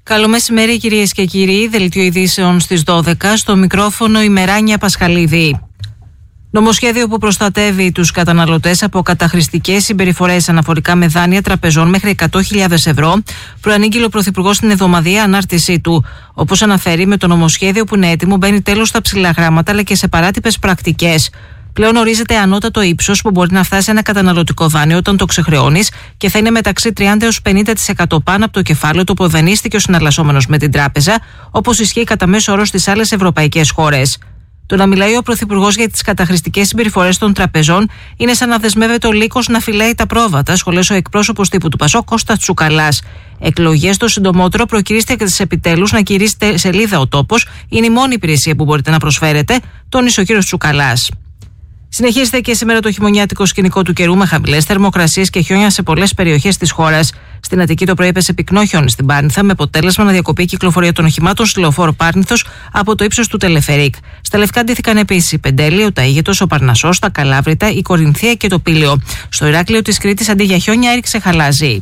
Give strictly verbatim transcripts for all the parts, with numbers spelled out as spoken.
Καλό μεσημέρι κυρίες και κύριοι, δελτίο ειδήσεων στις δώδεκα, στο μικρόφωνο η Μεράνια Πασχαλίδη. Νομοσχέδιο που προστατεύει τους καταναλωτές από καταχρηστικές συμπεριφορές αναφορικά με δάνεια τραπεζών μέχρι εκατό χιλιάδες ευρώ, προανήγγειλε ο Πρωθυπουργός στην εβδομαδιαία ανάρτησή του. Όπως αναφέρει, με το νομοσχέδιο που είναι έτοιμο μπαίνει τέλος στα ψηλά γράμματα αλλά και σε παράτυπες πρακτικές. Πλέον ορίζεται ανώτατο ύψος που μπορεί να φτάσει ένα καταναλωτικό δάνειο όταν το ξεχρεώνεις και θα είναι μεταξύ τριάντα έως πενήντα τοις εκατό πάνω από το κεφάλαιο του που δανείστηκε ο συναλλασσόμενος με την τράπεζα, όπως ισχύει κατά μέσο όρο στις άλλες ευρωπαϊκές χώρες. Το να μιλάει ο Πρωθυπουργός για τις καταχρηστικές συμπεριφορές των τραπεζών είναι σαν να δεσμεύεται ο λύκος να φυλάει τα πρόβατα, σχολέσε ο εκπρόσωπος τύπου του Πασόκ Κώστας Τσουκαλάς. Εκλογές το συντομότερο, προκυρήστε επιτέλους να κηρύσετε σελίδα ο τόπος, είναι η μόνη υπηρεσία που μπορείτε να προσφέρετε, τόνισε ο κύριος Τσουκαλάς. Συνεχίζεται και σήμερα το χειμωνιάτικο σκηνικό του καιρού με χαμηλές θερμοκρασίες και χιόνια σε πολλές περιοχές της χώρας. Στην Αττική το πρωί έπεσε πυκνό χιόνι στην Πάρνηθα, με αποτέλεσμα να διακοπεί η κυκλοφορία των οχημάτων στη λεωφόρο Πάρνηθος από το ύψος του Τελεφερίκ. Στα Λευκά ντύθηκαν επίσης η Πεντέλη, ο Ταΐγετος, ο Παρνασσός, τα Καλάβρητα, η Κορινθία και το Πήλαιο. Στο Ηράκλειο της Κρήτης αντί για χιόνια έριξε χαλάζι.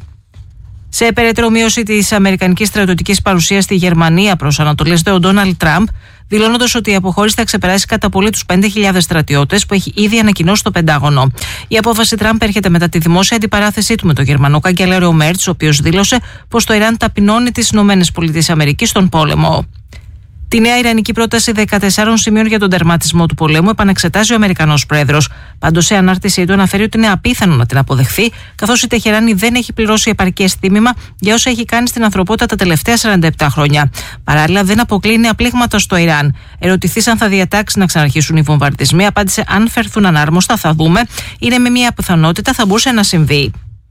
Σε περαιτέρω μείωση της αμερικανικής στρατιωτικής παρουσίας στη Γερμανία, προσανατολίζεται ο Ντόναλντ Τραμπ, δηλώνοντας ότι η αποχώρηση θα ξεπεράσει κατά πολύ τους πέντε χιλιάδες στρατιώτες που έχει ήδη ανακοινώσει το Πεντάγωνο. Η απόφαση Τραμπ έρχεται μετά τη δημόσια αντιπαράθεσή του με τον Γερμανό καγκελάριο Μέρτς, ο οποίος δήλωσε πως το Ιράν ταπεινώνει τις ΗΠΑ στον πόλεμο. Τη νέα ιρανική πρόταση δεκατεσσάρων σημείων για τον τερματισμό του πολέμου επανεξετάζει ο Αμερικανός πρόεδρος. Πάντως, σε ανάρτησή του αναφέρει ότι είναι απίθανο να την αποδεχθεί, καθώς η Τεχεράνη δεν έχει πληρώσει επαρκές τίμημα για όσα έχει κάνει στην ανθρωπότητα τα τελευταία σαράντα επτά χρόνια. Παράλληλα, δεν αποκλείει νέα πλήγματα στο Ιράν. Ερωτηθείς αν θα διατάξει να ξαναρχίσουν οι βομβαρδισμοί, απάντησε: αν φερθούν ανάρμοστα, θα δούμε. Είναι με μια πιθανότητα, θα μπορούσε να συμβεί.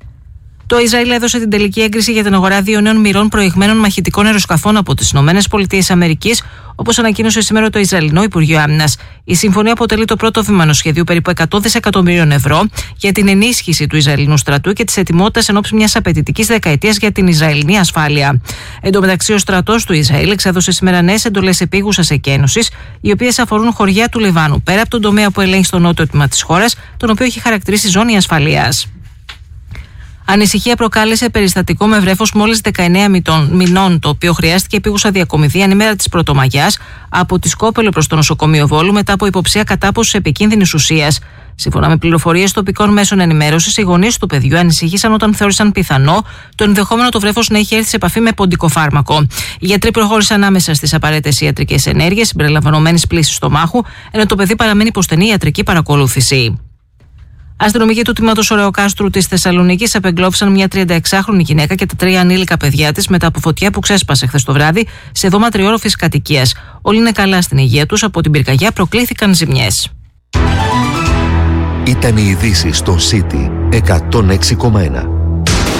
Το Ισραήλ έδωσε την τελική έγκριση για την αγορά δύο νέων μοιρών προηγμένων μαχητικών αεροσκαφών από τις ΗΠΑ, όπως ανακοίνωσε σήμερα το Ισραηλινό Υπουργείο Άμυνας. Η συμφωνία αποτελεί το πρώτο βήμα ενός σχεδίου περίπου εκατό δισεκατομμυρίων ευρώ για την ενίσχυση του Ισραηλινού στρατού και της ετοιμότητας ενόψει μιας απαιτητικής δεκαετίας για την Ισραηλινή ασφάλεια. Εν τω μεταξύ, ο στρατός του Ισραήλ εξέδωσε σήμερα νέες εντολές επίγουσας εκένωσης, οι οποίες αφορούν χωριά του Λιβάνου, πέρα από τον τομέα που ελέγχει στο νότιο τμήμα της χώρας, τον οποίο έχει χαρακτηρίσει ζώνη ασφαλείας. Ανησυχία προκάλεσε περιστατικό με βρέφος μόλις δεκαεννέα μηνών, το οποίο χρειάστηκε επίγουσα διακομιδή ανήμερα της Πρωτομαγιάς από τη Σκόπελο προς το νοσοκομείο Βόλου μετά από υποψία κατάποσης επικίνδυνης ουσίας. Σύμφωνα με πληροφορίες τοπικών μέσων ενημέρωσης, οι γονείς του παιδιού ανησύχησαν όταν θεώρησαν πιθανό το ενδεχόμενο το βρέφος να είχε έρθει σε επαφή με ποντικοφάρμακο. Οι γιατροί προχώρησαν άμεσα στις απαραίτητες ιατρικές ενέργειες, συμπεριλαμβανομένης πλύσης στομάχου, ενώ το παιδί παραμένει υπό στενή ιατρική παρακολούθηση. Αστυνομικοί του τμήματος Ωρεοκάστρου της Θεσσαλονίκης απεγκλώβησαν μια τριανταεξάχρονη γυναίκα και τα τρία ανήλικα παιδιά της μετά από φωτιά που ξέσπασε χθες το βράδυ σε δώμα τριόροφης κατοικίας. Όλοι είναι καλά στην υγεία τους, από την πυρκαγιά προκλήθηκαν ζημιές. Ήταν οι ειδήσεις στο City εκατόν έξι κόμμα ένα.